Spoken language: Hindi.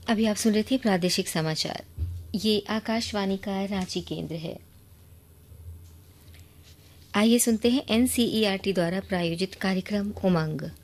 अभी आप सुन रहे थे प्रादेशिक समाचार। ये आकाशवाणी का रांची केंद्र है। आइए सुनते हैं एनसीईआरटी द्वारा प्रायोजित कार्यक्रम उमंग।